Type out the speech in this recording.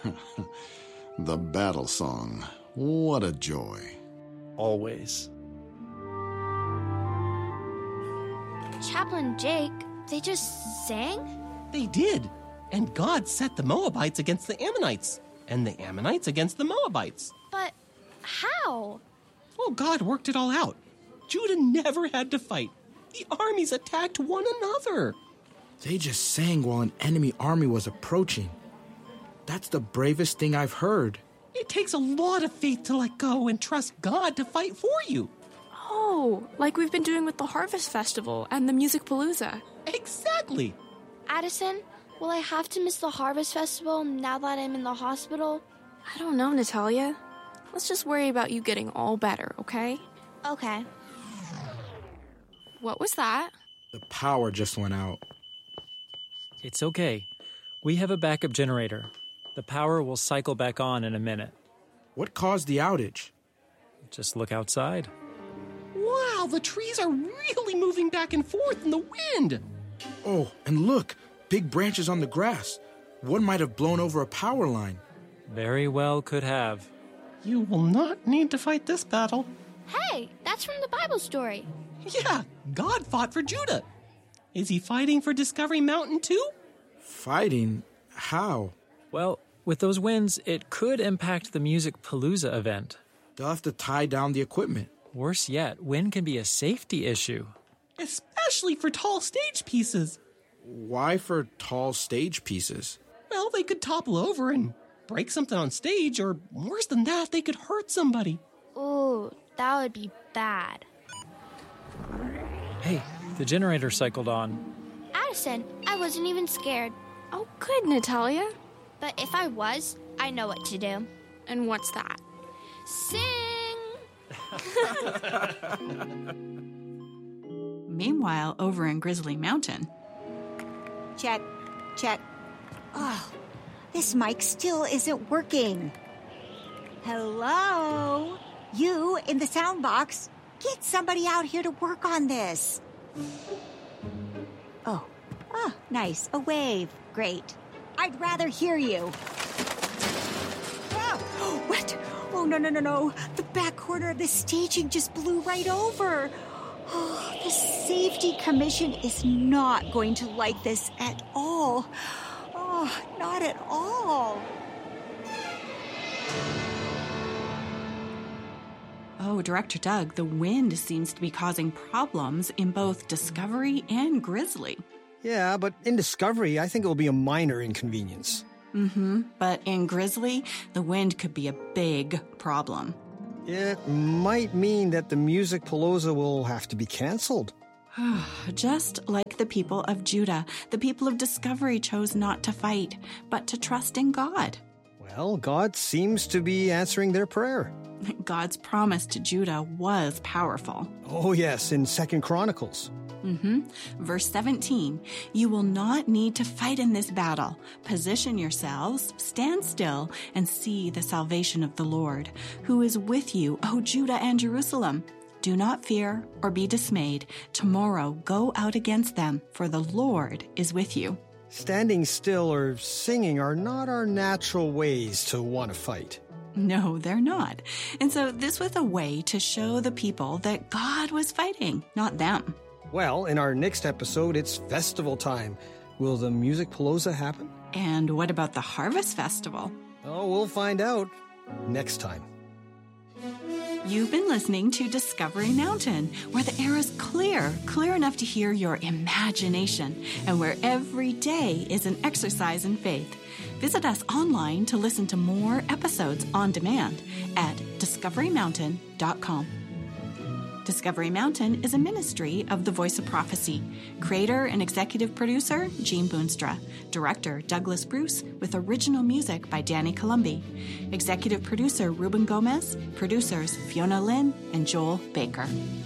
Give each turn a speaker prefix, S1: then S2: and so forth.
S1: The battle song. What a joy.
S2: Always.
S3: Chaplain Jake, they just sang?
S4: They did. And God set the Moabites against the Ammonites, and the Ammonites against the Moabites.
S3: But how?
S4: Oh, God worked it all out. Judah never had to fight. The armies attacked one another.
S5: They just sang while an enemy army was approaching. That's the bravest thing I've heard.
S4: It takes a lot of faith to let go and trust God to fight for you.
S6: Oh, like we've been doing with the Harvest Festival and the Music Palooza.
S4: Exactly.
S3: Addison, will I have to miss the Harvest Festival now that I'm in the hospital?
S6: I don't know, Natalia. Let's just worry about you getting all better, okay?
S3: Okay.
S6: What was that?
S5: The power just went out.
S2: It's okay. We have a backup generator. The power will cycle back on in a minute.
S5: What caused the outage?
S2: Just look outside.
S4: Wow, the trees are really moving back and forth in the wind.
S5: Oh, and look, big branches on the grass. One might have blown over a power line.
S2: Very well could have.
S4: You will not need to fight this battle.
S3: Hey, that's from the Bible story.
S4: Yeah, God fought for Judah. Is he fighting for Discovery Mountain too?
S5: Fighting? How?
S2: Well, with those winds, it could impact the Music Palooza event.
S5: They'll have to tie down the equipment.
S2: Worse yet, wind can be a safety issue.
S4: Especially for tall stage pieces.
S5: Why for tall stage pieces?
S4: Well, they could topple over and break something on stage, or worse than that, they could hurt somebody.
S3: Ooh, that would be bad.
S2: Hey, the generator cycled on.
S3: Addison, I wasn't even scared.
S6: Oh, good, Natalia.
S3: But if I was, I know what to do.
S6: And what's that?
S3: Sing!
S7: Meanwhile, over in Grizzly Mountain.
S8: Check. Oh, this mic still isn't working. Hello? You in the sound box? Get somebody out here to work on this. Oh, nice. A wave. Great. I'd rather hear you. Ah, what? Oh, no. The back corner of the staging just blew right over. Oh, the Safety Commission is not going to like this at all. Oh, not at all.
S7: Oh, Director Doug, the wind seems to be causing problems in both Discovery and Grizzly.
S9: Yeah, but in Discovery, I think it will be a minor inconvenience.
S7: But in Grizzly, the wind could be a big problem.
S9: It might mean that the Music Palooza will have to be canceled.
S7: Just like the people of Judah, the people of Discovery chose not to fight, but to trust in God.
S9: Well, God seems to be answering their prayer.
S7: God's promise to Judah was powerful.
S9: Oh, yes, in 2 Chronicles.
S7: Verse 17, you will not need to fight in this battle. Position yourselves, stand still, and see the salvation of the Lord, who is with you, O Judah and Jerusalem. Do not fear or be dismayed. Tomorrow go out against them, for the Lord is with you.
S9: Standing still or singing are not our natural ways to want to fight.
S7: No, they're not. And so this was a way to show the people that God was fighting, not them.
S9: Well, in our next episode, it's festival time. Will the Music Palooza happen?
S7: And what about the Harvest Festival?
S9: Oh, we'll find out next time.
S7: You've been listening to Discovery Mountain, where the air is clear enough to hear your imagination, and where every day is an exercise in faith. Visit us online to listen to more episodes on demand at discoverymountain.com. Discovery Mountain is a ministry of the Voice of Prophecy. Creator and executive producer, Gene Boonstra. Director, Douglas Bruce, with original music by Danny Columbi. Executive producer, Ruben Gomez. Producers, Fiona Lynn and Joel Baker.